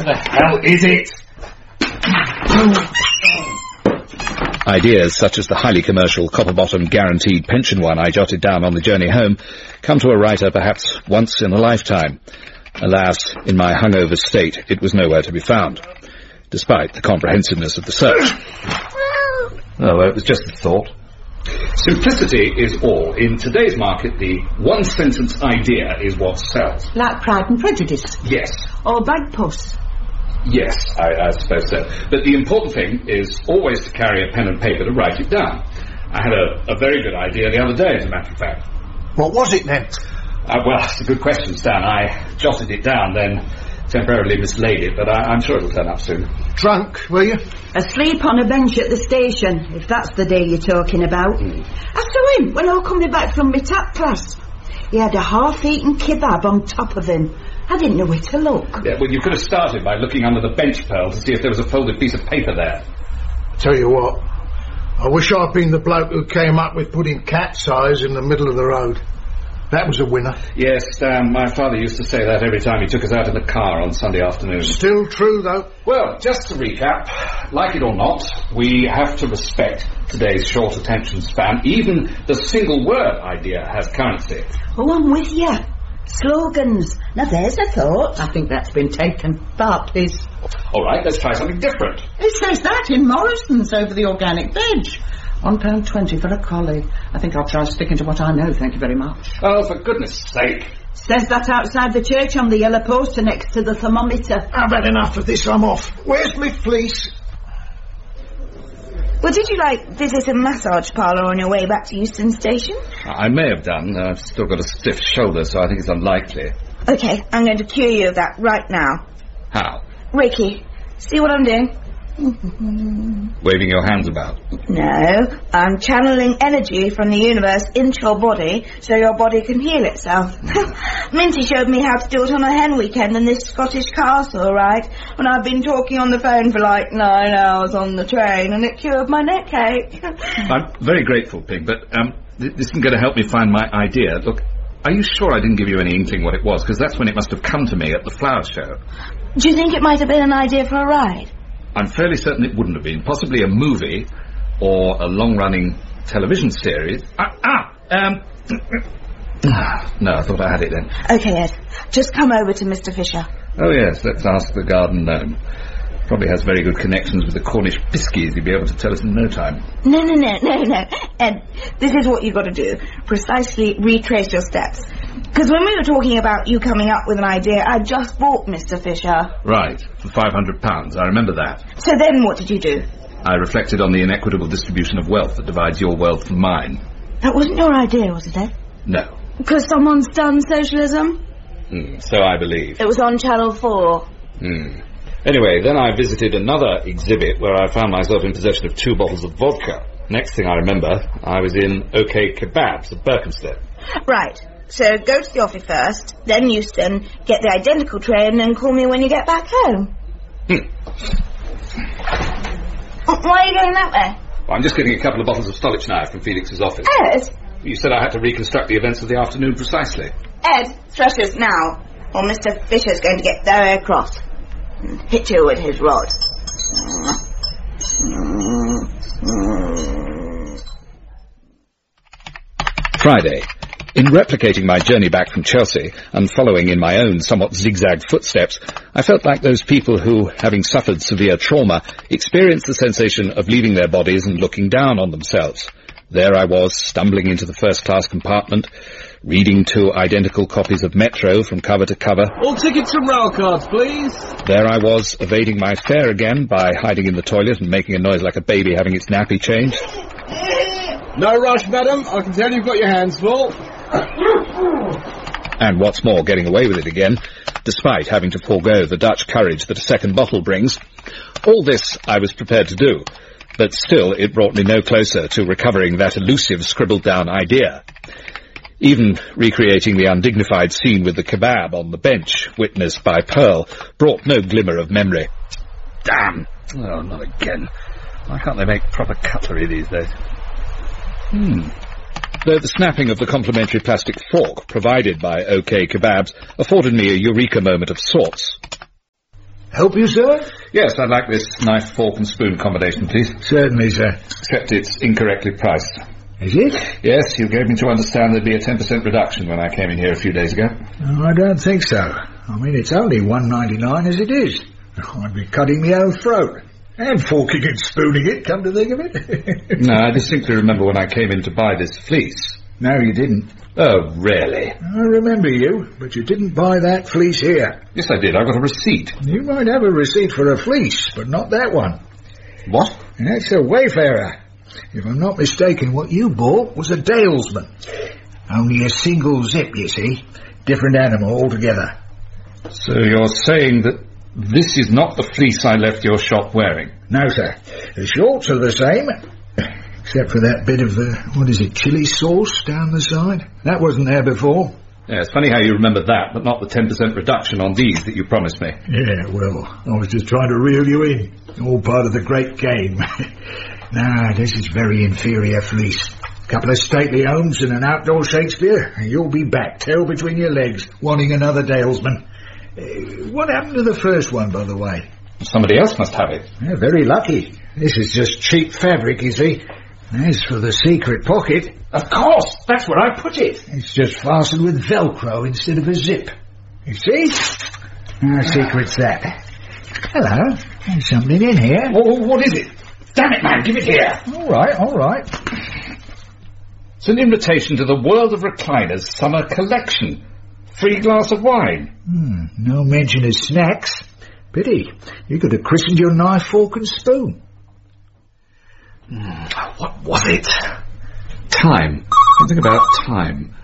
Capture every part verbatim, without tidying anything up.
What the hell is it? Ideas such as the highly commercial copper-bottom guaranteed pension one I jotted down on the journey home come to a writer perhaps once in a lifetime. Alas, in my hungover state, it was nowhere to be found, despite the comprehensiveness of the search. Oh, well, it was just a thought. Simplicity is all. In today's market, the one-sentence idea is what sells. Like Pride and Prejudice? Yes. Or Bagpuss? Yes, I, I suppose so. But the important thing is always to carry a pen and paper to write it down. I had a, a very good idea the other day, as a matter of fact. What was it, then? Uh, well, it's a good question, Stan. I jotted it down, then temporarily mislaid it, but I, I'm sure it'll turn up soon. Drunk, were you? Asleep on a bench at the station, if that's the day you're talking about. Mm. I saw him when I was coming back from my tap class. He had a half-eaten kebab on top of him. I didn't know where to look. Yeah, well, you could have started by looking under the bench, Pearl, to see if there was a folded piece of paper there. Tell you what, I wish I'd been the bloke who came up with putting cat's eyes in the middle of the road. That was a winner. Yes, Stan, my father used to say that every time he took us out in the car on Sunday afternoon. Still true, though. Well, just to recap, like it or not, we have to respect today's short attention span. Even the single word idea has currency. Oh, I'm with you. Slogans. Now there's a thought. I think that's been taken. Bar, please. All right, let's try something different. It says that in Morrison's over the organic veg. One pound twenty for a collie. I think I'll try sticking to what I know, thank you very much. Oh, for goodness sake. Says that outside the church on the yellow poster next to the thermometer. I've had enough of this, I'm off. Where's my fleece? Well, did you, like, visit a massage parlour on your way back to Euston Station? I may have done. I've still got a stiff shoulder, so I think it's unlikely. OK, I'm going to cure you of that right now. How? Reiki. See what I'm doing? Waving your hands about? No, I'm channeling energy from the universe into your body so your body can heal itself. Minty showed me how to do it on a hen weekend in this Scottish castle, right? When I've been talking on the phone for like nine hours on the train, and it cured my neck ache. I'm very grateful, Pig, but um, th- this isn't going to help me find my idea. Look, are you sure I didn't give you any inkling what it was? Because that's when it must have come to me at the flower show. Do you think it might have been an idea for a ride? I'm fairly certain it wouldn't have been. Possibly a movie or a long-running television series. Ah, ah um... no, I thought I had it then. OK, Ed. Just come over to Mister Fisher. Oh, yes, let's ask the garden gnome. Probably has very good connections with the Cornish Piskies. He'd be able to tell us in no time. No, no, no, no, no. Ed, this is what you've got to do. Precisely retrace your steps. Because when we were talking about you coming up with an idea, I just bought Mister Fisher. Right, for five hundred pounds. I remember that. So then what did you do? I reflected on the inequitable distribution of wealth that divides your wealth from mine. That wasn't your idea, was it, Ed? No. Because someone's done socialism? Mm, so I believe. It was on Channel four. Hmm. Anyway, then I visited another exhibit where I found myself in possession of two bottles of vodka. Next thing I remember, I was in OK Kebabs at Berkhamsted. Right. So go to the office first, then Euston, get the identical tray, and then call me when you get back home. Hmm. Why are you going that way? Well, I'm just getting a couple of bottles of Stolichnaya from Felix's office. Ed? You said I had to reconstruct the events of the afternoon precisely. Ed, threshers now, or Mister Fisher's going to get very cross. Hit you with his rod. Friday. In replicating my journey back from Chelsea and following in my own somewhat zigzag footsteps, I felt like those people who, having suffered severe trauma, experience the sensation of leaving their bodies and looking down on themselves. There I was, stumbling into the first-class compartment, reading two identical copies of Metro from cover to cover. All tickets and rail cards, please. There I was, evading my fare again by hiding in the toilet and making a noise like a baby having its nappy changed. No rush, madam. I can tell you've got your hands full. And what's more, getting away with it again, despite having to forego the Dutch courage that a second bottle brings. All this I was prepared to do, but still it brought me no closer to recovering that elusive scribbled-down idea. Even recreating the undignified scene with the kebab on the bench, witnessed by Pearl, brought no glimmer of memory. Damn! Oh, not again. Why can't they make proper cutlery these days? Hmm. Though the snapping of the complimentary plastic fork provided by OK Kebabs afforded me a eureka moment of sorts. Help you, sir? Yes, I'd like this knife, fork and spoon combination, please. Certainly, sir. Except it's incorrectly priced. Is it? Yes, you gave me to understand there'd be a ten percent reduction when I came in here a few days ago. Oh, I don't think so. I mean, it's only one ninety-nine as it is. I'd be cutting my own throat. And forking and spooning it, come to think of it. No, I distinctly remember when I came in to buy this fleece. No, you didn't. Oh, really? I remember you, but you didn't buy that fleece here. Yes, I did. I got a receipt. You might have a receipt for a fleece, but not that one. What? That's a Wayfarer. If I'm not mistaken, what you bought was a Dalesman. Only a single zip, you see. Different animal altogether. So you're saying that this is not the fleece I left your shop wearing? No, sir. The shorts are the same, except for that bit of, uh, what is it, chili sauce down the side? That wasn't there before. Yeah, it's funny how you remember that, but not the ten percent reduction on these that you promised me. Yeah, well, I was just trying to reel you in. All part of the great game. Nah, this is very inferior fleece. Couple of stately homes and an outdoor Shakespeare, and you'll be back, tail between your legs, wanting another Dalesman. Uh, what happened to the first one, by the way? Somebody else must have it. Yeah, very lucky. This is just cheap fabric, you see. As for the secret pocket... Of course! That's where I put it! It's just fastened with Velcro instead of a zip. You see? Our secret's that. Hello. There's something in here. Oh, what is it? Damn it, man, give it here! All right, all right. It's an invitation to the World of Recliners Summer Collection. Free glass of wine. Hmm, no mention of snacks. Pity. You could have christened your knife, fork and spoon. Mm, what was it? Time. Something about time.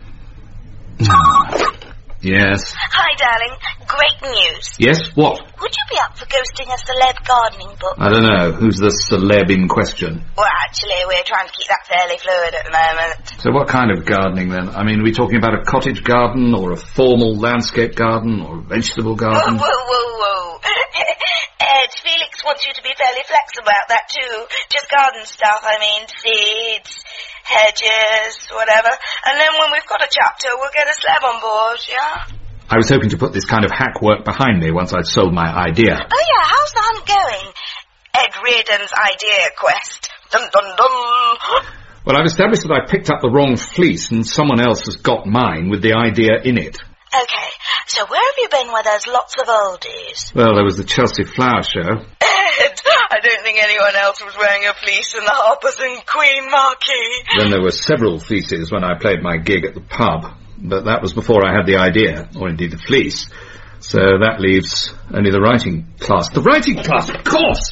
Yes. Hi, darling. Great news. Yes, what? Would you be up for ghosting a celeb gardening book? I don't know. Who's the celeb in question? Well, actually, we're trying to keep that fairly fluid at the moment. So what kind of gardening, then? I mean, are we talking about a cottage garden, or a formal landscape garden, or a vegetable garden? Whoa, whoa, whoa, whoa. Ed, Felix wants you to be fairly flexible about that, too. Just garden stuff, I mean, seeds, hedges, whatever. And then when we've got a chapter, we'll get a slab on board, yeah? I was hoping to put this kind of hack work behind me once I'd sold my idea. Oh, yeah, how's the hunt going? Ed Reardon's idea quest. Dun, dun, dun. Well, I've established that I picked up the wrong fleece and someone else has got mine with the idea in it. Okay, so where have you been where there's lots of oldies? Well, there was the Chelsea Flower Show. Ed, I don't think anyone else was wearing a fleece in the Harpers and Queen Marquee. Then there were several fleeces when I played my gig at the pub, but that was before I had the idea, or indeed the fleece. So that leaves only the writing class. The writing class, of course!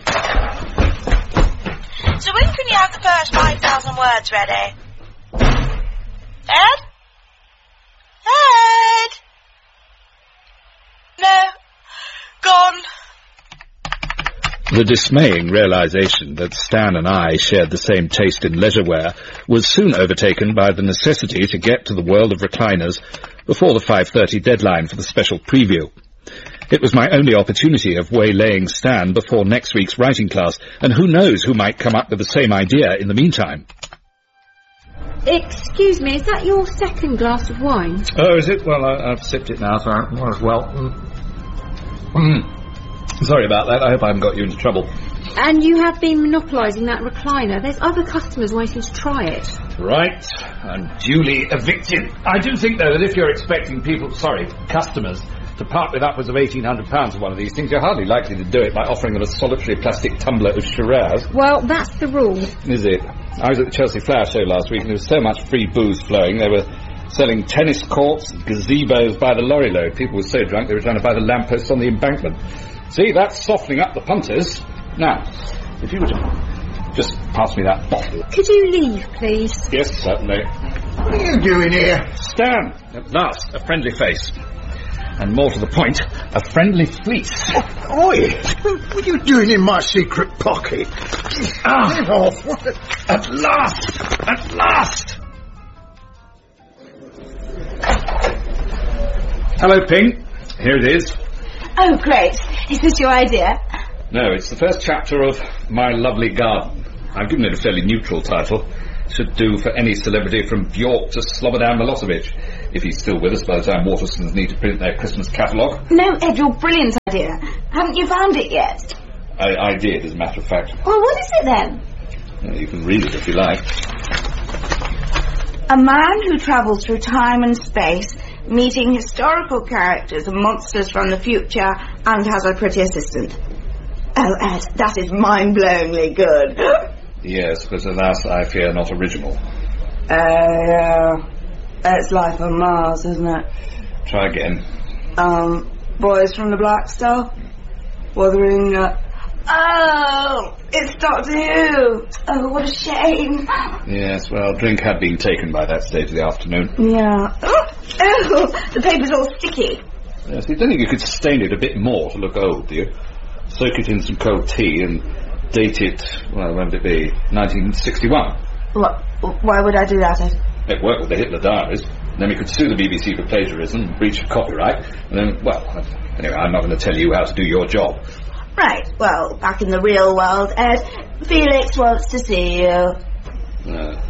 So when can you have the first five thousand words ready? Ed? Ed? No. Gone. The dismaying realization that Stan and I shared the same taste in leisure wear was soon overtaken by the necessity to get to the World of Recliners before the five thirty deadline for the special preview. It was my only opportunity of waylaying Stan before next week's writing class, and who knows who might come up with the same idea in the meantime. Excuse me, is that your second glass of wine? Oh, is it? Well, I, I've sipped it now, so I might as well. Mm. Mm. Sorry about that. I hope I haven't got you into trouble. And you have been monopolising that recliner. There's other customers waiting to try it. Right. I'm duly evicted. I do think, though, that if you're expecting people, sorry, customers, to part with upwards of eighteen hundred pounds for one of these things, you're hardly likely to do it by offering them a solitary plastic tumbler of Shiraz. Well, that's the rule. Is it? I was at the Chelsea Flower Show last week, and there was so much free booze flowing. They were selling tennis courts, gazebos by the lorry load. People were so drunk they were trying to buy the lampposts on the embankment. See, that's softening up the punters. Now, if you were to just pass me that bottle. Could you leave, please? Yes, certainly. What are you doing here? Stan, at last, a friendly face. And more to the point, a friendly fleece. Oh, oi! What are you doing in my secret pocket? Ah! Get off! What the... At last! At last! Hello, Ping. Here it is. Oh, great. Is this your idea? No, it's the first chapter of My Lovely Garden. I've given it a fairly neutral title. Should do for any celebrity from Bjork to Slobodan Milosevic. if he's still with us by the time Waterston's need to print their Christmas catalogue. No, Ed, your brilliant idea. Haven't you found it yet? I, I did, as a matter of fact. Well, what is it then? Well, you can read it if you like. A man who travels through time and space, meeting historical characters and monsters from the future, and has a pretty assistant. Oh, Ed, that is mind-blowingly good. Yes, but alas, I fear not original. Uh, yeah. It's life on Mars, isn't it? Try again. Um, Boys from the Black Star? Wuthering, uh... Oh! It's Doctor Who! Oh, what a shame. Yes, well, drink had been taken by that stage of the afternoon. Yeah. Oh! Oh! The paper's all sticky. Yes, you don't think you could stain it a bit more to look old, do you? Soak it in some cold tea and date it, well, when would it be? nineteen sixty-one. What? Why would I do that, Ed? It worked with the Hitler diaries. Then we could sue the B B C for plagiarism, breach of copyright, and then, well, anyway, I'm not going to tell you how to do your job. Right, well, back in the real world, Ed, Felix wants to see you. Uh,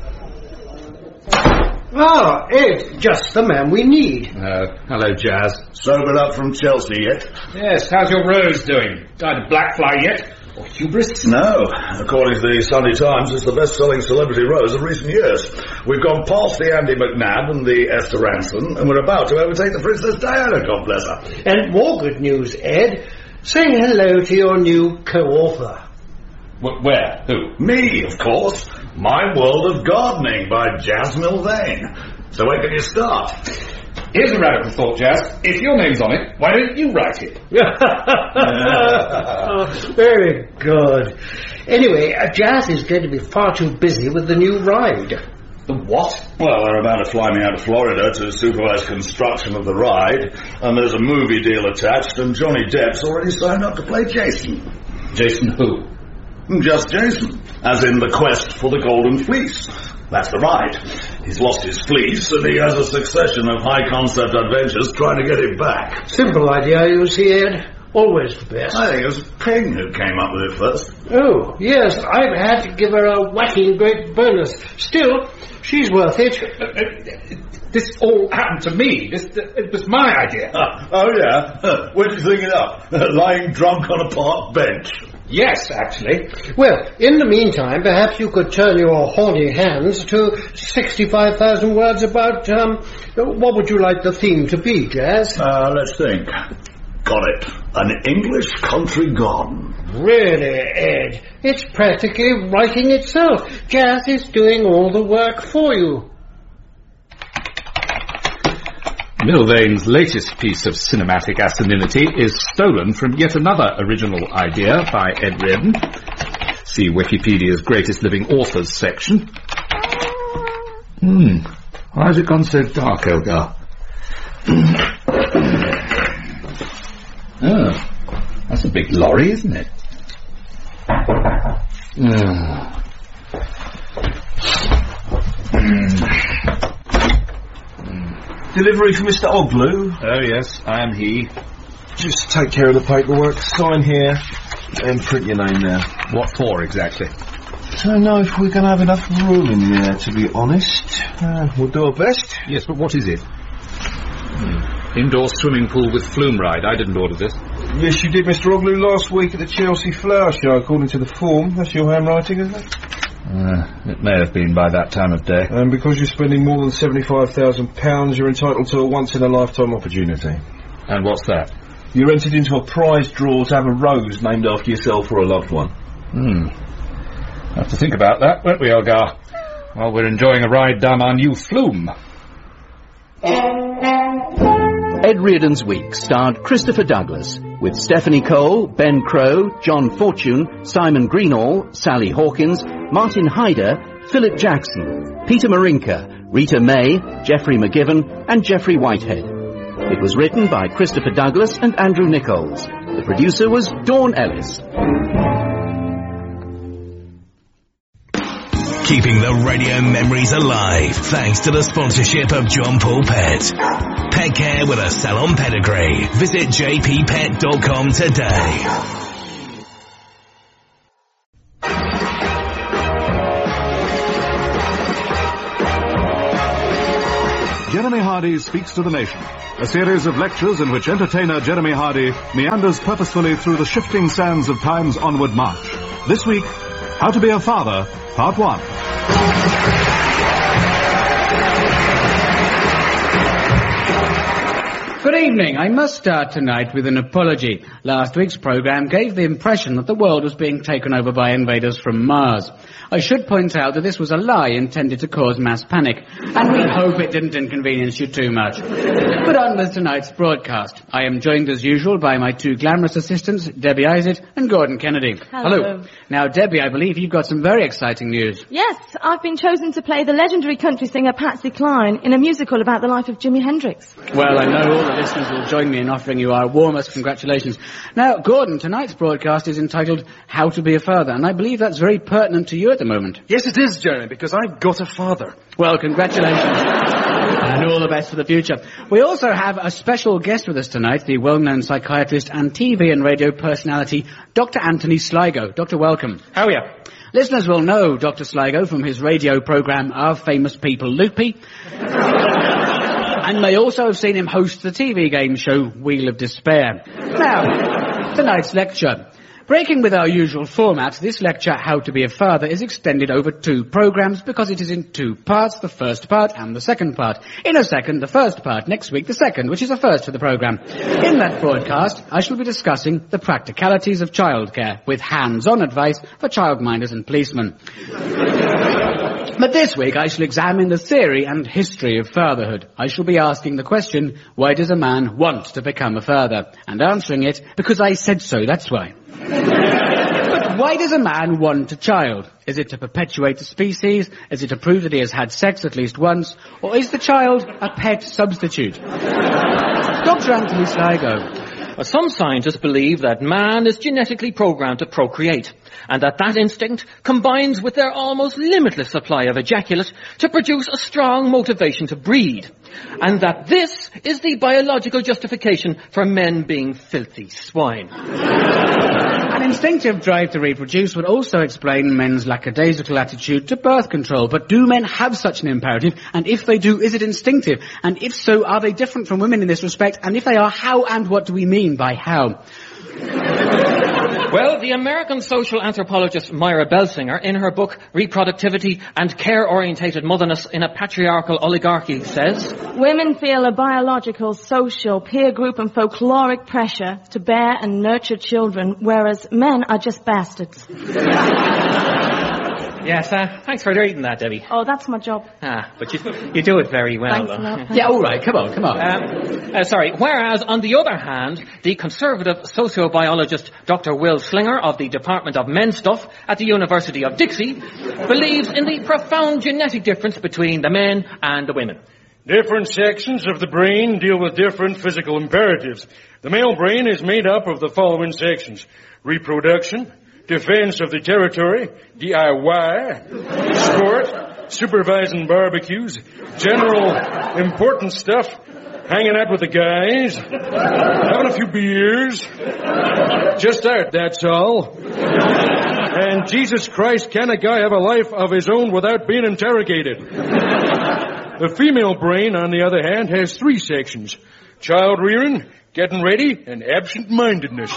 Ah, Ed, just the man we need. uh, hello, Jazz. Sobered up from Chelsea yet? Yes, how's your Rose doing? Died of black fly yet? Or hubris? No. According to the Sunday Times, it's the best-selling celebrity rose of recent years. We've gone past the Andy McNabb and the Esther Ranson, and we're about to overtake the Princess Diana, God bless her. And more good news, Ed. Say hello to your new co-author. W- where? Who? Me, of course. My World of Gardening by Jazz Milvain. So where can you start? Here's a radical thought, Jazz. If your name's on it, why don't you write it? Oh, very good. Anyway, uh, Jazz is going to be far too busy with the new ride. The what? Well, they're about to fly me out to Florida to supervise construction of the ride, and there's a movie deal attached, and Johnny Depp's already signed up to play Jason. Jason who? Just Jason, as in the quest for the Golden Fleece. That's the ride. He's lost his fleece, and he has a succession of high-concept adventures trying to get it back. Simple idea, you see, Ed. Always the best. I think it was Ping who came up with it first. Oh, yes, I've had to give her a whacking great bonus. Still, she's worth it. Uh, uh, this all happened to me. This uh, It was my idea. Uh, oh, yeah? Where did you think it up? Lying drunk on a park bench? Yes, actually. Well, in the meantime, perhaps you could turn your horny hands to sixty-five thousand words about, um, what would you like the theme to be, Jazz? Uh, let's think. Got it. An English country gone. Really, Ed? It's practically writing itself. Jazz is doing all the work for you. Milvain's latest piece of cinematic asininity is stolen from yet another original idea by Ed Reardon. See Wikipedia's Greatest Living Authors section. Hmm. Why has it gone so dark, Elgar? Oh, that's a big lorry, isn't it? Oh. Delivery for Mister Oglu. Oh, yes, I am he. Just take care of the paperwork, sign here, and print your name there. What for, exactly? I don't know if we're going to have enough room in there, to be honest. Uh, we'll do our best. Yes, but what is it? Hmm. Indoor swimming pool with flume ride. I didn't order this. Yes, you did, Mister Oglu, last week at the Chelsea Flower Show, according to the form. That's your handwriting, isn't it? Uh, it may have been by that time of day. And because you're spending more than seventy-five thousand pounds, you're entitled to a once-in-a-lifetime opportunity. And what's that? You're entered into a prize draw to have a rose named after yourself or a loved one. Hmm. Have to think about that, won't we, Elgar? While we're enjoying a ride down our new flume. Ed Reardon's Week starred Christopher Douglas, with Stephanie Cole, Ben Crowe, John Fortune, Simon Greenall, Sally Hawkins, Martin Hyder, Philip Jackson, Peter Marinka, Rita May, Geoffrey McGiven, and Geoffrey Whitehead. It was written by Christopher Douglas and Andrew Nichols. The producer was Dawn Ellis. Keeping the radio memories alive thanks to the sponsorship of John Paul Pet. Pet care with a salon pedigree. Visit j p pet dot com today. Gentlemen Jeremy Hardy Speaks to the Nation, a series of lectures in which entertainer Jeremy Hardy meanders purposefully through the shifting sands of time's onward march. This week, How to Be a Father, Part one. Good evening. I must start tonight with an apology. Last week's programme gave the impression that the world was being taken over by invaders from Mars. I should point out that this was a lie intended to cause mass panic, and we hope it didn't inconvenience you too much. But on with tonight's broadcast. I am joined as usual by my two glamorous assistants, Debbie Isett and Gordon Kennedy. Hello. Hello. Now, Debbie, I believe you've got some very exciting news. Yes, I've been chosen to play the legendary country singer Patsy Cline in a musical about the life of Jimi Hendrix. Well, I know all the listeners will join me in offering you our warmest congratulations. Now, Gordon, tonight's broadcast is entitled How to Be a Father, and I believe that's very pertinent to you at the moment. Yes, it is, Jeremy, because I've got a father. Well, congratulations. And all the best for the future. We also have a special guest with us tonight, the well-known psychiatrist and T V and radio personality, Doctor Anthony Sligo. Doctor, welcome. How are you? Listeners will know Doctor Sligo from his radio programme, Our Famous People Loopy. And may also have seen him host the T V game show Wheel of Despair. Now, tonight's lecture. Breaking with our usual format, this lecture, How to Be a Father, is extended over two programmes because it is in two parts, the first part and the second part. In a second, the first part, next week the second, which is a first for the programme. In that broadcast, I shall be discussing the practicalities of childcare with hands-on advice for childminders and policemen. But this week I shall examine the theory and history of fatherhood. I shall be asking the question, why does a man want to become a father? And answering it, because I said so, that's why. But why does a man want a child? Is it to perpetuate the species? Is it to prove that he has had sex at least once? Or is the child a pet substitute? Doctor Anthony Sligo. Well, some scientists believe that man is genetically programmed to procreate, and that that instinct combines with their almost limitless supply of ejaculate to produce a strong motivation to breed, and that this is the biological justification for men being filthy swine. An instinctive drive to reproduce would also explain men's lackadaisical attitude to birth control. But do men have such an imperative? And if they do, is it instinctive? And if so, are they different from women in this respect? And if they are, how and what do we mean by how? Well, the American social anthropologist Myra Belsinger, in her book Reproductivity and Care-Orientated Motherness in a Patriarchal Oligarchy, says, women feel a biological, social, peer group and folkloric pressure to bear and nurture children, whereas men are just bastards. Yes, uh, thanks for reading that, Debbie. Oh, that's my job. Ah, but you, you do it very well, Thanks though. a lot. Yeah, all right, come on, come on. Um, uh, sorry, whereas, on the other hand, the conservative sociobiologist Doctor Will Slinger of the Department of Men's Stuff at the University of Dixie believes in the profound genetic difference between the men and the women. Different sections of the brain deal with different physical imperatives. The male brain is made up of the following sections: reproduction, defense of the territory, D I Y, sport, supervising barbecues, general important stuff, hanging out with the guys, having a few beers, just that, that's all. And Jesus Christ, can a guy have a life of his own without being interrogated? The female brain, on the other hand, has three sections: child rearing, getting ready, and absent-mindedness.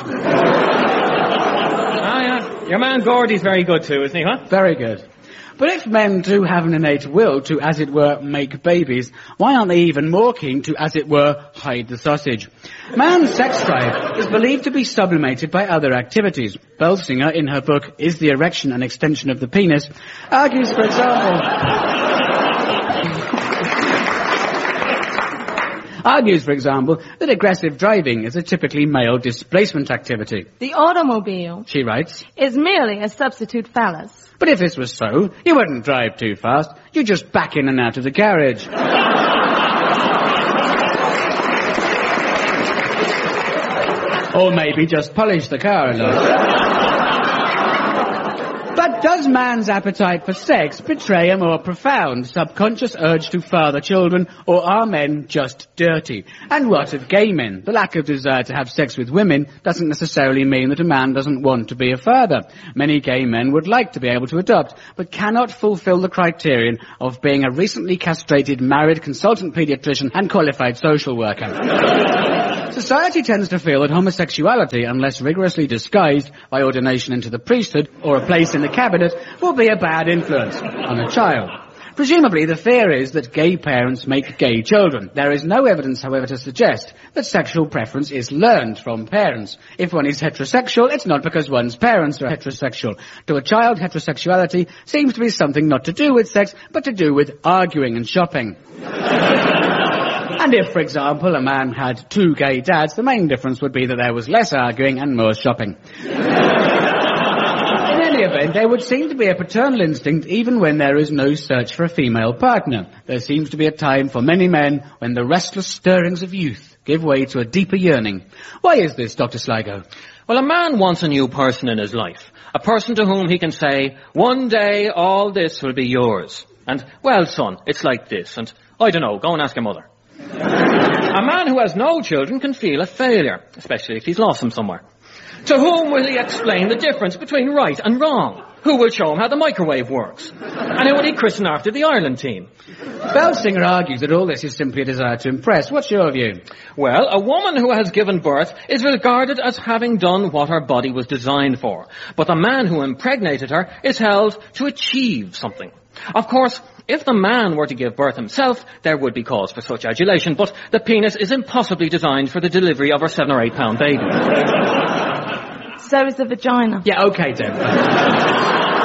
Your man Gordy's very good too, isn't he, huh? Very good. But if men do have an innate will to, as it were, make babies, why aren't they even more keen to, as it were, hide the sausage? Man's sex drive is believed to be sublimated by other activities. Belsinger, in her book, Is the Erection an Extension of the Penis?, argues, for example... argues, for example, that aggressive driving is a typically male displacement activity. The automobile, she writes, is merely a substitute phallus. But if this was so, you wouldn't drive too fast. You'd just back in and out of the garage. Or maybe just polish the car a lot. But Does man's appetite for sex betray a more profound subconscious urge to father children, or are men just dirty? And what of gay men? The lack of desire to have sex with women doesn't necessarily mean that a man doesn't want to be a father. Many gay men would like to be able to adopt, but cannot fulfill the criterion of being a recently castrated, married consultant paediatrician and qualified social worker. Society tends to feel that homosexuality, unless rigorously disguised by ordination into the priesthood or a place in the cabinet, will be a bad influence on a child. Presumably, the fear is that gay parents make gay children. There is no evidence, however, to suggest that sexual preference is learned from parents. If one is heterosexual, it's not because one's parents are heterosexual. To a child, heterosexuality seems to be something not to do with sex, but to do with arguing and shopping. And if, for example, a man had two gay dads, the main difference would be that there was less arguing and more shopping. In any event, there would seem to be a paternal instinct even when there is no search for a female partner. There seems to be a time for many men when the restless stirrings of youth give way to a deeper yearning. Why is this, Doctor Sligo? Well, a man wants a new person in his life. A person to whom he can say, one day all this will be yours. And, well, son, it's like this. And, I don't know, go and ask your mother. A man who has no children can feel a failure, especially if he's lost them somewhere. To whom will he explain the difference between right and wrong? Who will show him how the microwave works? And who will he christen after the Ireland team? Belsinger argues that all this is simply a desire to impress. What's your view? Well, a woman who has given birth is regarded as having done what her body was designed for. But the man who impregnated her is held to achieve something. Of course, if the man were to give birth himself, there would be cause for such adulation, but the penis is impossibly designed for the delivery of a seven or eight pound baby. So is the vagina. Yeah, okay, Deborah.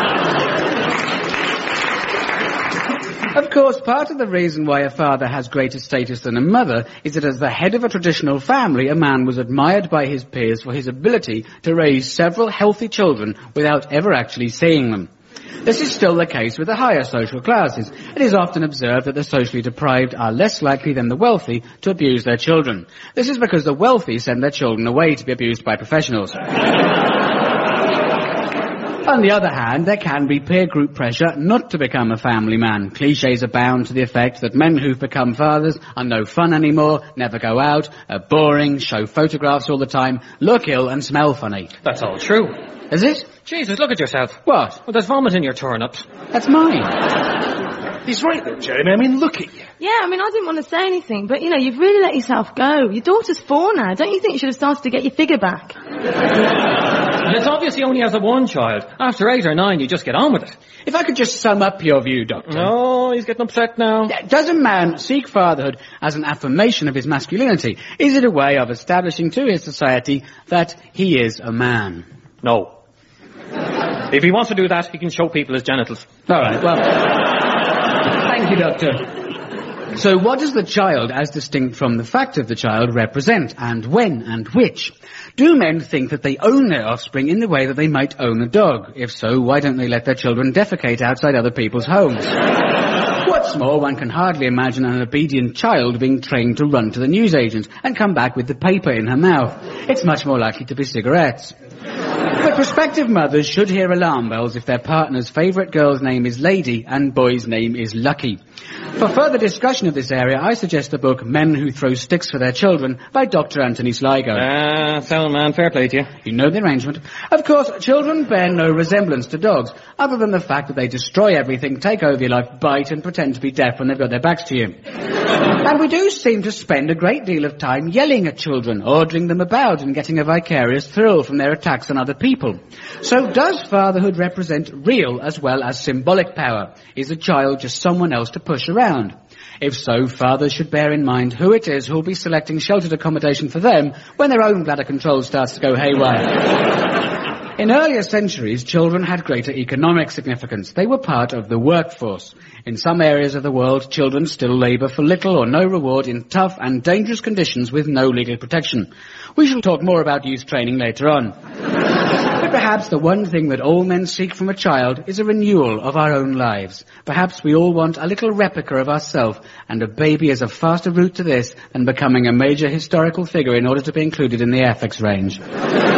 Of course, part of the reason why a father has greater status than a mother is that as the head of a traditional family, a man was admired by his peers for his ability to raise several healthy children without ever actually seeing them. This is still the case with the higher social classes. It is often observed that the socially deprived are less likely than the wealthy to abuse their children. This is because the wealthy send their children away to be abused by professionals. On the other hand, there can be peer group pressure not to become a family man. Clichés abound to the effect that men who've become fathers are no fun anymore, never go out, are boring, show photographs all the time, look ill and smell funny. That's all true. Is it? Jesus, look at yourself. What? Well, there's vomit in your turnips. That's mine. He's right though, Jeremy. I mean, look at you. Yeah, I mean, I didn't want to say anything, but, you know, you've really let yourself go. Your daughter's four now. Don't you think you should have started to get your figure back? And it's obvious he only has a one child. After eight or nine, you just get on with it. If I could just sum up your view, Doctor. No, he's getting upset now. Does a man seek fatherhood as an affirmation of his masculinity? Is it a way of establishing to his society that he is a man? No. If he wants to do that, he can show people his genitals. All right, well, thank you, Doctor. So what does the child, as distinct from the fact of the child, represent, and when, and which? Do men think that they own their offspring in the way that they might own a dog? If so, why don't they let their children defecate outside other people's homes? What's more, one can hardly imagine an obedient child being trained to run to the newsagent and come back with the paper in her mouth. It's much more likely to be cigarettes. But prospective mothers should hear alarm bells if their partner's favourite girl's name is Lady and boy's name is Lucky. For further discussion of this area, I suggest the book Men Who Throw Sticks for Their Children by Doctor Anthony Sligo. Ah, uh, sound man, fair play to you. You know the arrangement. Of course, children bear no resemblance to dogs, other than the fact that they destroy everything, take over your life, bite and pretend to be deaf when they've got their backs to you. And we do seem to spend a great deal of time yelling at children, ordering them about and getting a vicarious thrill from their attacks on other people. So does fatherhood represent real as well as symbolic power? Is a child just someone else to push around? If so, fathers should bear in mind who it is who will be selecting sheltered accommodation for them when their own bladder control starts to go haywire. In earlier centuries, children had greater economic significance. They were part of the workforce. In some areas of the world, children still labour for little or no reward in tough and dangerous conditions with no legal protection. We shall talk more about youth training later on. But perhaps the one thing that all men seek from a child is a renewal of our own lives. Perhaps we all want a little replica of ourselves, and a baby is a faster route to this than becoming a major historical figure in order to be included in the F X range. And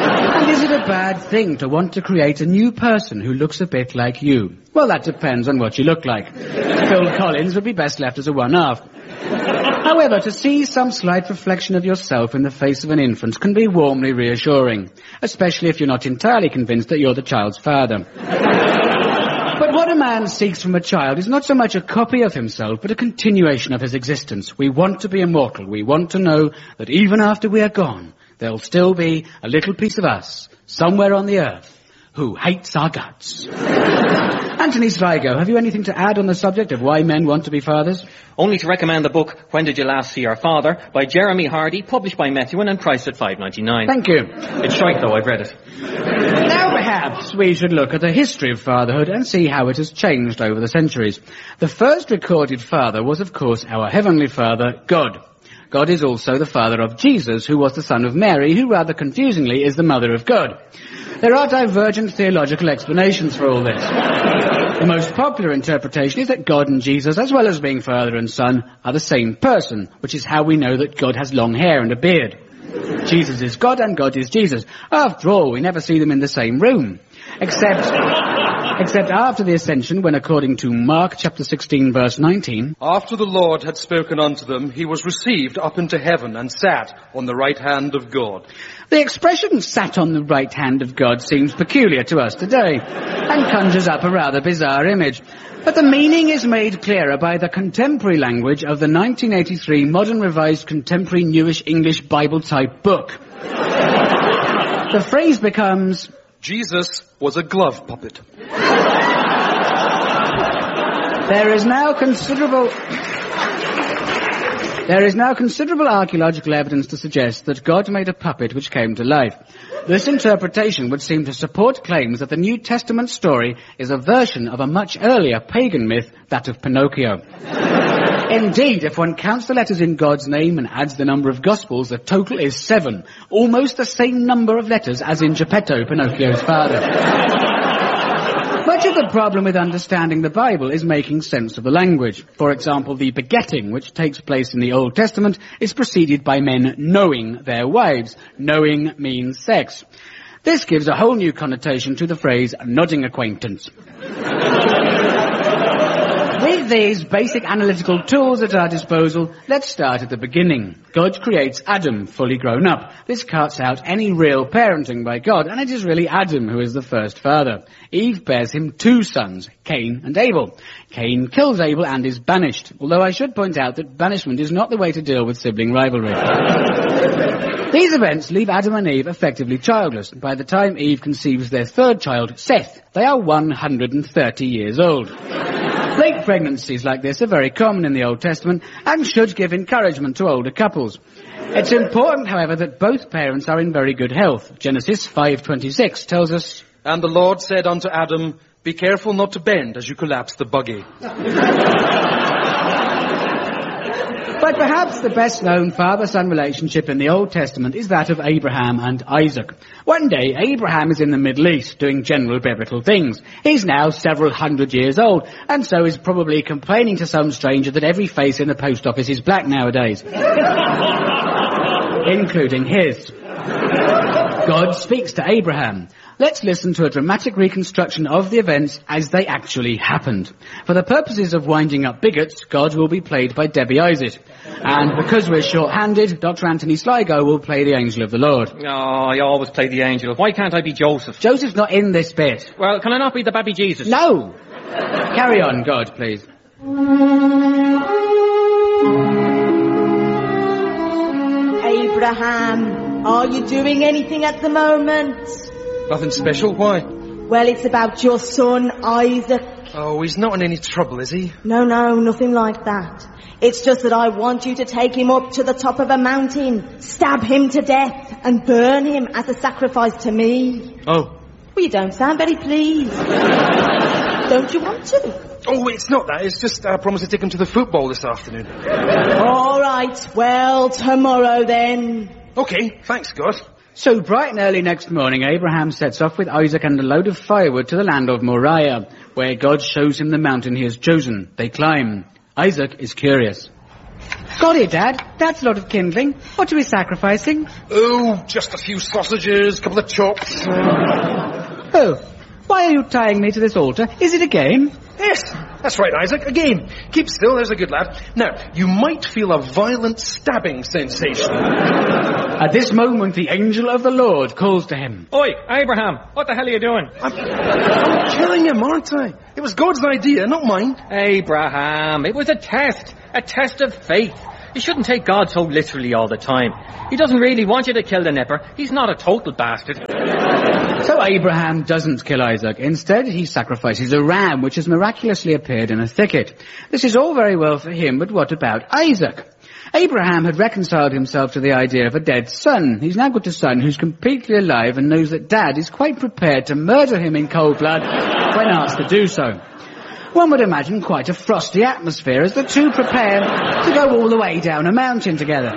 But is it a bad thing to want to create a new person who looks a bit like you? Well, that depends on what you look like. Phil Collins would be best left as a one-half. However, to see some slight reflection of yourself in the face of an infant can be warmly reassuring, especially if you're not entirely convinced that you're the child's father. But what a man seeks from a child is not so much a copy of himself, but a continuation of his existence. We want to be immortal. We want to know that even after we are gone, there'll still be a little piece of us, somewhere on the earth, who hates our guts. Anthony Sligo, have you anything to add on the subject of why men want to be fathers? Only to recommend the book When Did You Last See Your Father by Jeremy Hardy, published by Methuen and priced at five ninety-nine. Thank you. It's shite though, I've read it. Now perhaps we should look at the history of fatherhood and see how it has changed over the centuries. The first recorded father was, of course, our Heavenly Father, God. God is also the father of Jesus, who was the son of Mary, who rather confusingly is the mother of God. There are divergent theological explanations for all this. The most popular interpretation is that God and Jesus, as well as being father and son, are the same person, which is how we know that God has long hair and a beard. Jesus is God and God is Jesus. After all, we never see them in the same room. Except, except after the ascension, when according to Mark chapter sixteen verse nineteen... After the Lord had spoken unto them, he was received up into heaven and sat on the right hand of God. The expression sat on the right hand of God seems peculiar to us today, and conjures up a rather bizarre image. But the meaning is made clearer by the contemporary language of the nineteen eighty-three Modern Revised Contemporary Newish English Bible-type book. The phrase becomes... Jesus was a glove puppet. There is now considerable... There is now considerable archaeological evidence to suggest that God made a puppet which came to life. This interpretation would seem to support claims that the New Testament story is a version of a much earlier pagan myth, that of Pinocchio. Indeed, if one counts the letters in God's name and adds the number of Gospels, the total is seven. Almost the same number of letters as in Geppetto, Pinocchio's father. Much of the problem with understanding the Bible is making sense of the language. For example, the begetting, which takes place in the Old Testament, is preceded by men knowing their wives. Knowing means sex. This gives a whole new connotation to the phrase nodding acquaintance. With these basic analytical tools at our disposal, let's start at the beginning. God creates Adam, fully grown up. This cuts out any real parenting by God, and it is really Adam who is the first father. Eve bears him two sons, Cain and Abel. Cain kills Abel and is banished, although I should point out that banishment is not the way to deal with sibling rivalry. These events leave Adam and Eve effectively childless. By the time Eve conceives their third child, Seth, they are one hundred thirty years old. Late pregnancies like this are very common in the Old Testament and should give encouragement to older couples. It's important, however, that both parents are in very good health. Genesis five twenty-six tells us, And the Lord said unto Adam, Be careful not to bend as you collapse the buggy. But perhaps the best-known father-son relationship in the Old Testament is that of Abraham and Isaac. One day, Abraham is in the Middle East doing general biblical things. He's now several hundred years old, and so is probably complaining to some stranger that every face in the post office is black nowadays. Including his. God speaks to Abraham. Let's listen to a dramatic reconstruction of the events as they actually happened. For the purposes of winding up bigots, God will be played by Debbie Isaac. And because we're short-handed, Doctor Anthony Sligo will play the Angel of the Lord. Oh, I always play the angel. Why can't I be Joseph? Joseph's not in this bit. Well, can I not be the baby Jesus? No! Carry on, God, please. Abraham, are you doing anything at the moment? Nothing special, why? Well, it's about your son, Isaac. Oh, he's not in any trouble, is he? No, no, nothing like that. It's just that I want you to take him up to the top of a mountain, stab him to death, and burn him as a sacrifice to me. Oh. Well, you don't sound very pleased. Don't you want to? Oh, it's not that. It's just I promised to take him to the football this afternoon. All right, well, tomorrow then. Okay, thanks, God. So bright and early next morning, Abraham sets off with Isaac and a load of firewood to the land of Moriah, where God shows him the mountain he has chosen. They climb. Isaac is curious. Got it, Dad. That's a lot of kindling. What are we sacrificing? Oh, just a few sausages, a couple of chops. Oh, why are you tying me to this altar? Is it a game? Yes, that's right, Isaac. A game. Keep still, there's a good lad. Now, you might feel a violent stabbing sensation. At this moment, the angel of the Lord calls to him. Oi, Abraham, what the hell are you doing? I'm, I'm killing him, aren't I? It was God's idea, not mine. Abraham, it was a test. A test of faith. You shouldn't take God so literally all the time. He doesn't really want you to kill the nipper. He's not a total bastard. So Abraham doesn't kill Isaac. Instead, he sacrifices a ram, which has miraculously appeared in a thicket. This is all very well for him, but what about Isaac? Abraham had reconciled himself to the idea of a dead son. He's now got a son who's completely alive and knows that Dad is quite prepared to murder him in cold blood when asked to do so. One would imagine quite a frosty atmosphere as the two prepare to go all the way down a mountain together.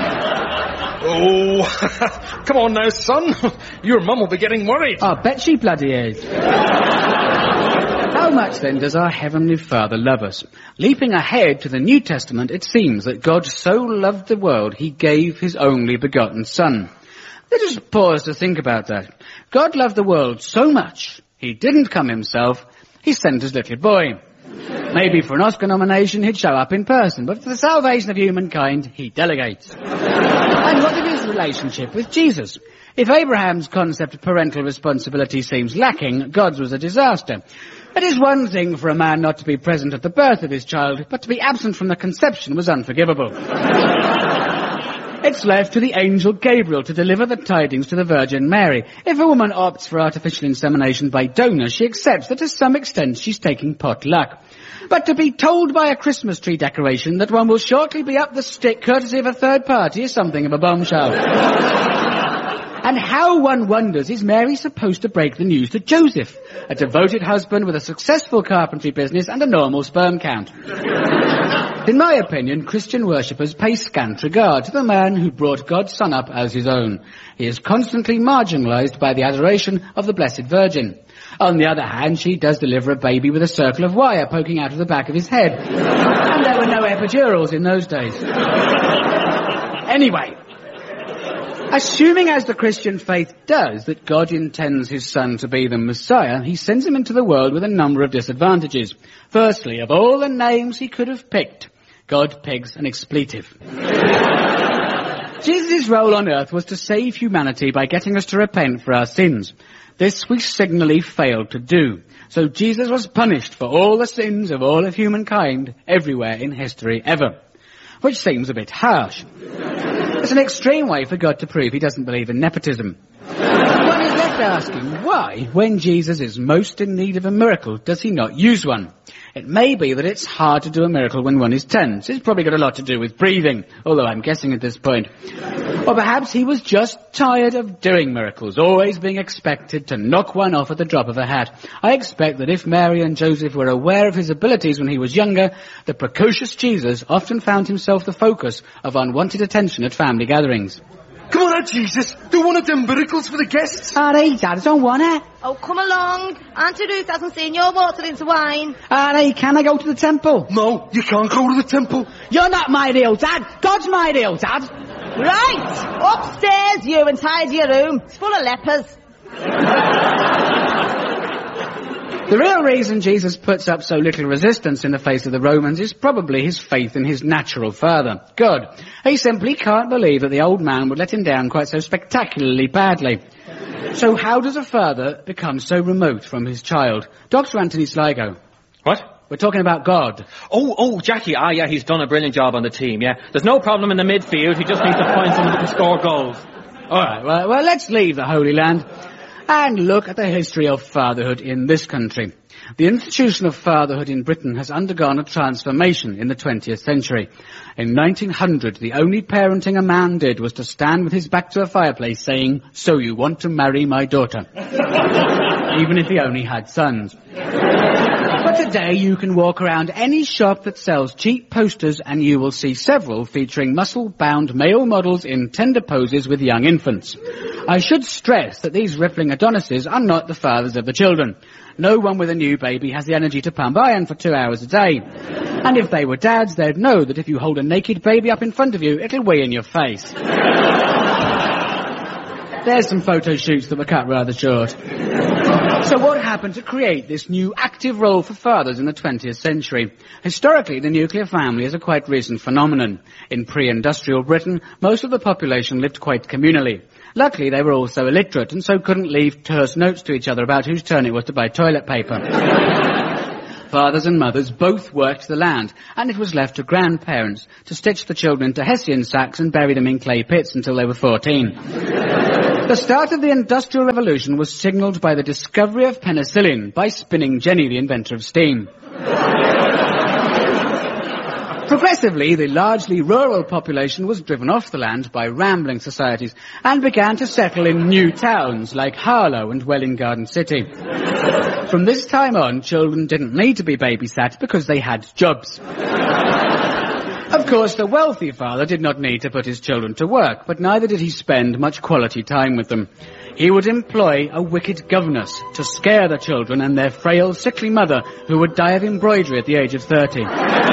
Oh, come on now, son. Your mum will be getting worried. I bet she bloody is. How much then does our Heavenly Father love us? Leaping ahead to the New Testament, it seems that God so loved the world, he gave his only begotten Son. Let us pause to think about that. God loved the world so much, he didn't come himself, he sent his little boy. Maybe for an Oscar nomination he'd show up in person, but for the salvation of humankind, he delegates. And what of his relationship with Jesus? If Abraham's concept of parental responsibility seems lacking, God's was a disaster. It is one thing for a man not to be present at the birth of his child, but to be absent from the conception was unforgivable. It's left to the angel Gabriel to deliver the tidings to the Virgin Mary. If a woman opts for artificial insemination by donor, she accepts that to some extent she's taking pot luck. But to be told by a Christmas tree decoration that one will shortly be up the stick courtesy of a third party is something of a bombshell. And how, one wonders, is Mary supposed to break the news to Joseph, a devoted husband with a successful carpentry business and a normal sperm count? In my opinion, Christian worshippers pay scant regard to the man who brought God's Son up as his own. He is constantly marginalized by the adoration of the Blessed Virgin. On the other hand, she does deliver a baby with a circle of wire poking out of the back of his head. And there were no epidurals in those days. Anyway, assuming as the Christian faith does that God intends his Son to be the Messiah, he sends him into the world with a number of disadvantages. Firstly, of all the names he could have picked, God picks an expletive. Jesus' role on earth was to save humanity by getting us to repent for our sins. This we signally failed to do. So Jesus was punished for all the sins of all of humankind everywhere in history ever. Which seems a bit harsh. It's an extreme way for God to prove he doesn't believe in nepotism. One is left asking, why, when Jesus is most in need of a miracle, does he not use one? It may be that it's hard to do a miracle when one is tense. It's probably got a lot to do with breathing, although I'm guessing at this point. Or perhaps he was just tired of doing miracles, always being expected to knock one off at the drop of a hat. I expect that if Mary and Joseph were aware of his abilities when he was younger, the precocious Jesus often found himself the focus of unwanted attention at family gatherings. Come on out, Jesus. Do one of them miracles for the guests. Alright, Dad, I don't want it. Oh, come along. Auntie Ruth hasn't seen your water into wine. Alright, can I go to the temple? No, you can't go to the temple. You're not my real Dad. God's my real Dad. Right. Upstairs, you, and tidy your room. It's full of lepers. The real reason Jesus puts up so little resistance in the face of the Romans is probably his faith in his natural father, God. He simply can't believe that the old man would let him down quite so spectacularly badly. So how does a father become so remote from his child? Doctor Anthony Sligo. What? We're talking about God. Oh, oh, Jackie. Ah, yeah, he's done a brilliant job on the team, yeah. There's no problem in the midfield. He just needs to find someone who can score goals. All right, well, well, let's leave the Holy Land and look at the history of fatherhood in this country. The institution of fatherhood in Britain has undergone a transformation in the twentieth century. In nineteen hundred, the only parenting a man did was to stand with his back to a fireplace saying, "So you want to marry my daughter?" Even if he only had sons. But today you can walk around any shop that sells cheap posters and you will see several featuring muscle-bound male models in tender poses with young infants. I should stress that these rippling Adonises are not the fathers of the children. No one with a new baby has the energy to pump iron for two hours a day. And if they were dads, they'd know that if you hold a naked baby up in front of you, it'll wee in your face. There's some photo shoots that were cut rather short. So what happened to create this new active role for fathers in the twentieth century? Historically, the nuclear family is a quite recent phenomenon. In pre-industrial Britain, most of the population lived quite communally. Luckily, they were also illiterate and so couldn't leave terse notes to each other about whose turn it was to buy toilet paper. Fathers and mothers both worked the land, and it was left to grandparents to stitch the children into hessian sacks and bury them in clay pits until they were fourteen. The start of the Industrial Revolution was signalled by the discovery of penicillin by Spinning Jenny, the inventor of steam. Progressively, the largely rural population was driven off the land by rambling societies and began to settle in new towns like Harlow and Welwyn Garden City. From this time on, children didn't need to be babysat because they had jobs. Of course, the wealthy father did not need to put his children to work, but neither did he spend much quality time with them. He would employ a wicked governess to scare the children and their frail, sickly mother, who would die of embroidery at the age of thirty.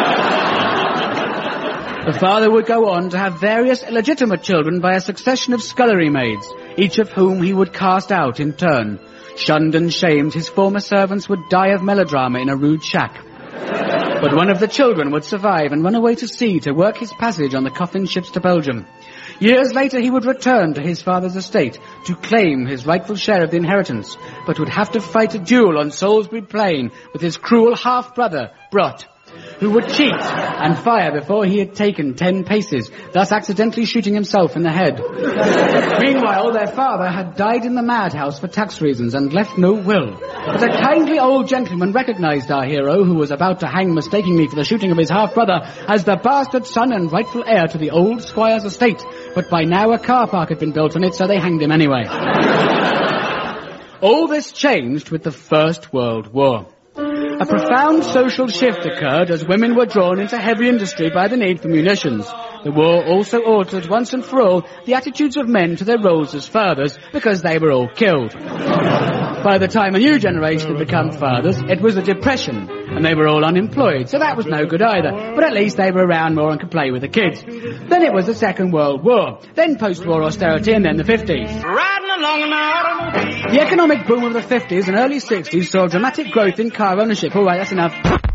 The father would go on to have various illegitimate children by a succession of scullery maids, each of whom he would cast out in turn. Shunned and shamed, his former servants would die of melodrama in a rude shack. But one of the children would survive and run away to sea to work his passage on the coffin ships to Belgium. Years later he would return to his father's estate to claim his rightful share of the inheritance, but would have to fight a duel on Salisbury Plain with his cruel half-brother, Brott, who would cheat and fire before he had taken ten paces, thus accidentally shooting himself in the head. Meanwhile, their father had died in the madhouse for tax reasons and left no will. But a kindly old gentleman recognized our hero, who was about to hang mistakenly for the shooting of his half-brother, as the bastard son and rightful heir to the old squire's estate. But by now a car park had been built on it, so they hanged him anyway. All this changed with the First World War. A profound social shift occurred as women were drawn into heavy industry by the need for munitions. The war also altered once and for all the attitudes of men to their roles as fathers, because they were all killed. By the time a new generation had become fathers, it was a depression, and they were all unemployed, so that was no good either. But at least they were around more and could play with the kids. Then it was the Second World War, then post-war austerity, and then the fifties. Riding along in my automobile. The economic boom of the fifties and early sixties saw dramatic growth in car ownership. All right, that's enough.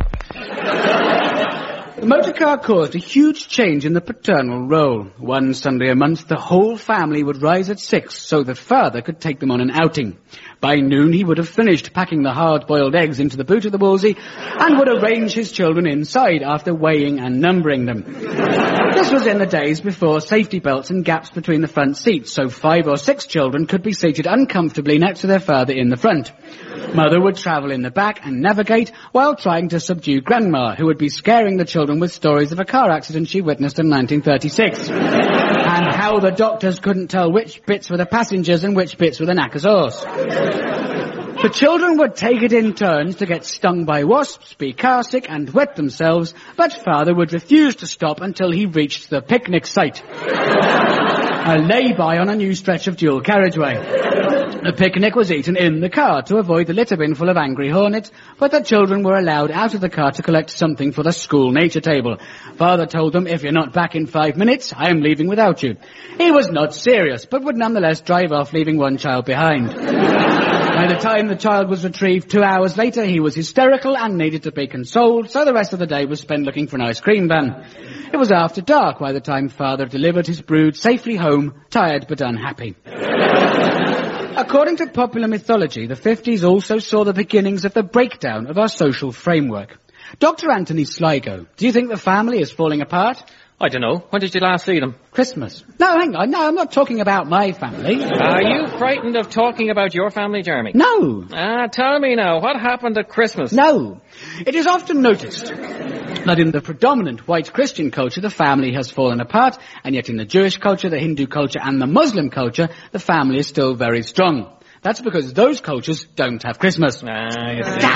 The motor car caused a huge change in the paternal role. One Sunday a month, the whole family would rise at six so the father could take them on an outing. By noon, he would have finished packing the hard-boiled eggs into the boot of the Wolsey and would arrange his children inside after weighing and numbering them. This was in the days before safety belts and gaps between the front seats, so five or six children could be seated uncomfortably next to their father in the front. Mother would travel in the back and navigate while trying to subdue Grandma, who would be scaring the children with stories of a car accident she witnessed in nineteen thirty-six. And how the doctors couldn't tell which bits were the passengers and which bits were the knacker's horse. The children would take it in turns to get stung by wasps, be car sick and wet themselves, but father would refuse to stop until he reached the picnic site. A lay-by on a new stretch of dual carriageway. The picnic was eaten in the car to avoid the litter bin full of angry hornets, but the children were allowed out of the car to collect something for the school nature table. Father told them, if you're not back in five minutes, I am leaving without you. He was not serious, but would nonetheless drive off, leaving one child behind. By the time the child was retrieved two hours later, he was hysterical and needed to be consoled, so the rest of the day was spent looking for an ice cream van. It was after dark by the time father delivered his brood safely home, tired but unhappy. According to popular mythology, the fifties also saw the beginnings of the breakdown of our social framework. Doctor Anthony Sligo, do you think the family is falling apart? I don't know. When did you last see them? Christmas. No, hang on. No, I'm not talking about my family. Are you frightened of talking about your family, Jeremy? No. Ah, tell me now, what happened at Christmas? No. It is often noticed that in the predominant white Christian culture, the family has fallen apart, and yet in the Jewish culture, the Hindu culture, and the Muslim culture, the family is still very strong. That's because those cultures don't have Christmas. Ah, you see.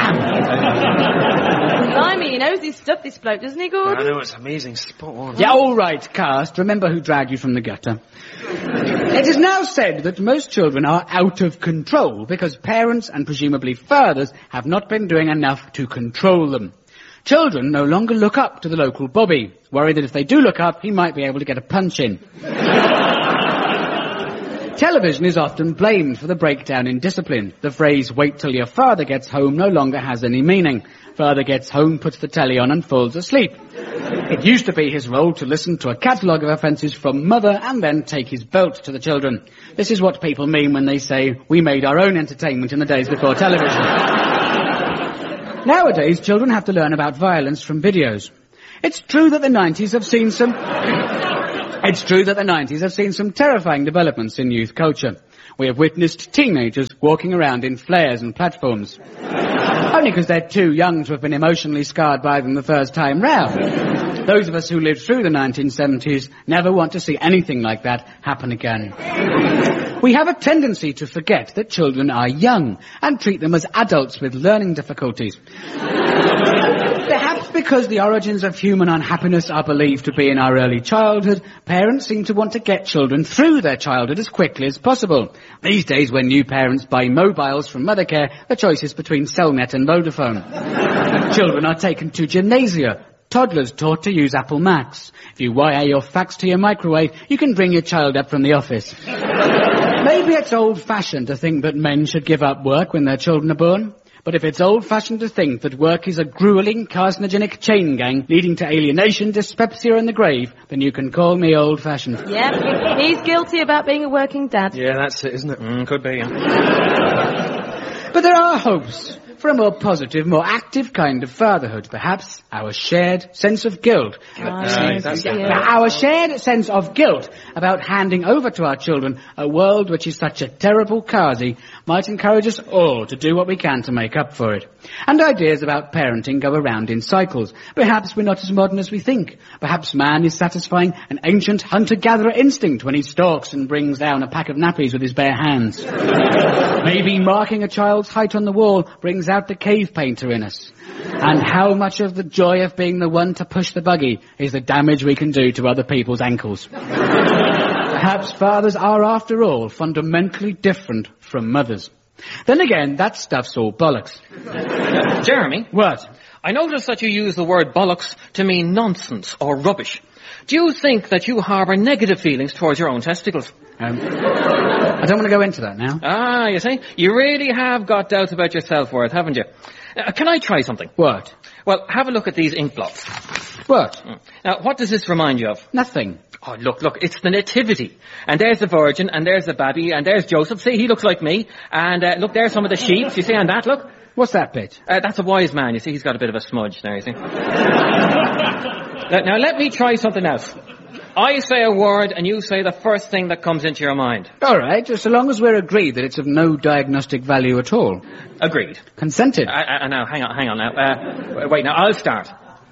Blimey, he knows his stuff, this bloke, doesn't he, Gordon? I know, it's amazing. Spot on. Yeah, all right, Cast. Remember who dragged you from the gutter. It is now said that most children are out of control because parents and presumably fathers have not been doing enough to control them. Children no longer look up to the local bobby, worried that if they do look up, he might be able to get a punch in. Television is often blamed for the breakdown in discipline. The phrase, wait till your father gets home, no longer has any meaning. Father gets home, puts the telly on and falls asleep. It used to be his role to listen to a catalogue of offences from mother and then take his belt to the children. This is what people mean when they say, we made our own entertainment in the days before television. Nowadays, children have to learn about violence from videos. It's true that the nineties have seen some... It's true that the nineties have seen some terrifying developments in youth culture. We have witnessed teenagers walking around in flares and platforms. Only because they're too young to have been emotionally scarred by them the first time round. Those of us who lived through the nineteen seventies never want to see anything like that happen again. We have a tendency to forget that children are young and treat them as adults with learning difficulties. Perhaps because the origins of human unhappiness are believed to be in our early childhood, parents seem to want to get children through their childhood as quickly as possible. These days, when new parents buy mobiles from Mothercare, the choice is between Cellnet and Vodafone. Children are taken to gymnasia. Toddlers taught to use Apple Macs. If you wire your fax to your microwave, you can bring your child up from the office. Maybe it's old-fashioned to think that men should give up work when their children are born. But if it's old-fashioned to think that work is a grueling, carcinogenic chain gang leading to alienation, dyspepsia and the grave, then you can call me old-fashioned. Yep, he's guilty about being a working dad. Yeah, that's it, isn't it? Mm, could be, yeah. But there are hopes for a more positive, more active kind of fatherhood. Perhaps our shared sense of guilt. Oh, yes, uh, yeah. Our shared sense of guilt about handing over to our children a world which is such a terrible Kazi might encourage us all to do what we can to make up for it. And ideas about parenting go around in cycles. Perhaps we're not as modern as we think. Perhaps man is satisfying an ancient hunter-gatherer instinct when he stalks and brings down a pack of nappies with his bare hands. Maybe marking a child's height on the wall brings out the cave painter in us. And how much of the joy of being the one to push the buggy is the damage we can do to other people's ankles. Perhaps fathers are, after all, fundamentally different from mothers. Then again, that stuff's all bollocks. Jeremy? What? I notice that you use the word bollocks to mean nonsense or rubbish. Do you think that you harbour negative feelings towards your own testicles? Um, I don't want to go into that now. Ah, you see? You really have got doubts about your self-worth, haven't you? Uh, can I try something? What? Well, have a look at these ink blots. What? Now, what does this remind you of? Nothing. Oh, look, look, it's the Nativity. And there's the Virgin, and there's the baby, and there's Joseph. See, he looks like me. And uh, look, there's some of the sheep. You see on that, look? What's that bit? Uh, that's a wise man. You see, he's got a bit of a smudge there, you see. now, now, let me try something else. I say a word, and you say the first thing that comes into your mind. All right, just so long as we're agreed that it's of no diagnostic value at all. Agreed. Consented. Uh, uh, now, hang on, hang on now. Uh, wait, now, I'll start.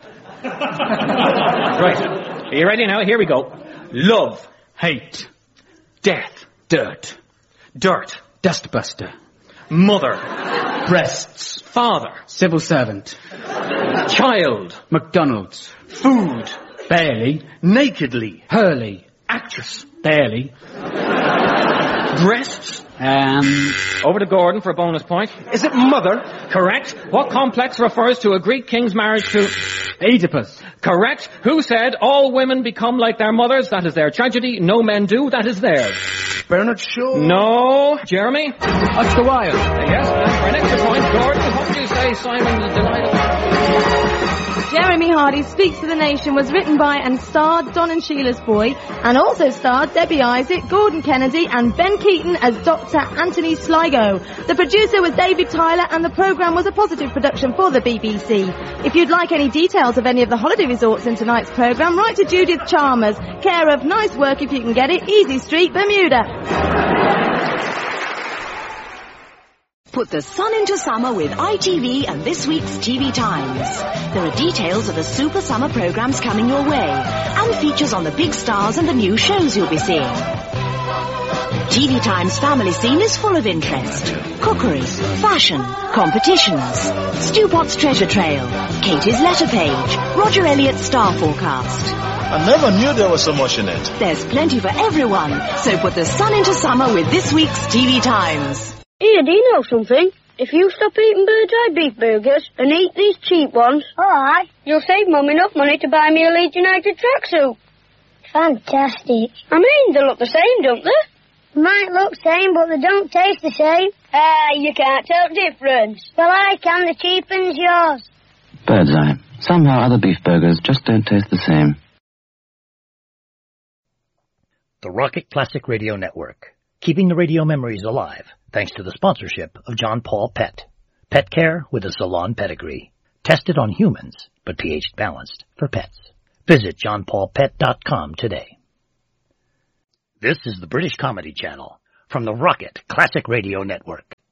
Right. Are you ready now? Here we go. Love. Hate. Death. Dirt. Dirt. Dustbuster. Mother. Breasts. Father. Civil servant. Child. McDonald's. Food. Barely. Nakedly. Hurley. Actress. Barely. Breasts. Um... Over to Gordon for a bonus point. Is it mother? Correct. What complex refers to a Greek king's marriage to... Oedipus. Correct. Who said all women become like their mothers? That is their tragedy. No men do. That is theirs. Bernard Shaw. No. Jeremy? Oscar Wilde. Yes, and for an extra point, Gordon, what do you say, Simon the Delighted? Jeremy Hardy Speaks to the Nation was written by and starred Don and Sheila's Boy, and also starred Debbie Isaac, Gordon Kennedy and Ben Keaton as Doctor Anthony Sligo. The producer was David Tyler, and the programme was a positive production for the B B C. If you'd like any details of any of the holiday resorts in tonight's programme, write to Judith Chalmers, care of Nice Work If You Can Get It, Easy Street, Bermuda. Put the sun into summer with I T V and this week's T V Times. There are details of the super summer programs coming your way, and features on the big stars and the new shows you'll be seeing. T V Times family scene is full of interest. Cookery, fashion, competitions, Stu Potts treasure trail, Katie's letter page, Roger Elliott's star forecast. I never knew there was so much in it. There's plenty for everyone, so put the sun into summer with this week's T V Times. Ian, do you know something? If you stop eating Bird's Eye beef burgers and eat these cheap ones, alright, you'll save Mum enough money to buy me a Leeds United tracksuit. Fantastic. I mean, they look the same, don't they? Might look same, but they don't taste the same. Ah, you can't tell the difference. Well, I can. The cheapen's yours. Bird's Eye. Somehow other beef burgers just don't taste the same. The Rocket Classic Radio Network. Keeping the radio memories alive, thanks to the sponsorship of John Paul Pet. Pet care with a salon pedigree. Tested on humans, but pH balanced for pets. Visit john paul pet dot com today. This is the British Comedy Channel from the Rocket Classic Radio Network.